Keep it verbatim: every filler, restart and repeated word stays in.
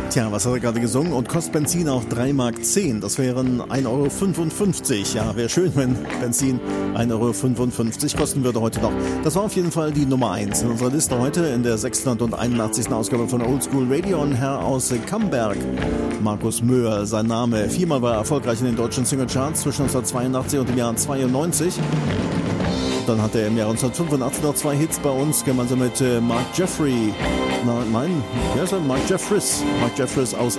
Tja, was hat er gerade gesungen? Und kostet Benzin auch drei Mark zehn. Das wären ein Euro fünfundfünfzig. Ja, wäre schön, wenn Benzin ein Euro fünfundfünfzig kosten würde heute noch. Das war auf jeden Fall die Nummer eins in unserer Liste heute in der sechshunderteinundachtzigsten Ausgabe von Oldschool Radio. Ein Herr aus Camberg, Markus Möhr, sein Name. Viermal war er erfolgreich in den deutschen Singlecharts zwischen neunzehnhundertzweiundachtzig und dem Jahr zweiundneunzig. Dann hat er im Jahr neunzehnhundertfünfundachtzig noch zwei Hits bei uns, gemeinsam mit äh, Mark Jeffrey. Na, nein, wer ist er? Mark Jeffries. Mark Jeffries aus